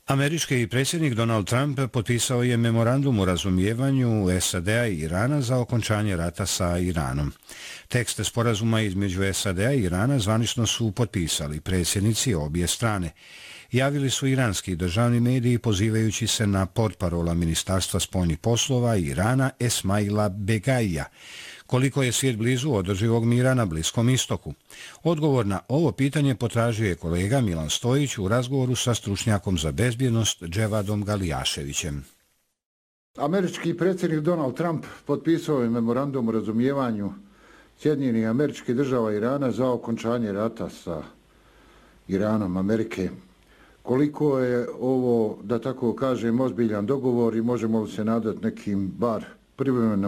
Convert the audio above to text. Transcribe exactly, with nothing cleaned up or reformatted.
Američki predsjednik Donald Trump potpisao je memorandum o razumijevanju S A D-a i Irana za okončanje rata sa Iranom. Tekst sporazuma između S A D-a i Irana zvanično su potpisali predsjednici obje strane. Javili su iranski državni mediji pozivajući se na portparola Ministarstva spoljnih poslova Irana Esmaila Begaija. Koliko je svijet blizu održivog mira na Bliskom istoku? Odgovor na ovo pitanje potražio je kolega Milan Stojić u razgovoru sa stručnjakom za bezbjednost Dževadom Galijaševićem. Američki predsjednik Donald Trump potpisao je memorandum o razumijevanju Sjedinjenih Američkih Država i Irana za okončanje rata sa Iranom Amerike. Koliko je ovo, da tako kažem, ozbiljan dogovor i možemo li se nadati nekim bar privremeno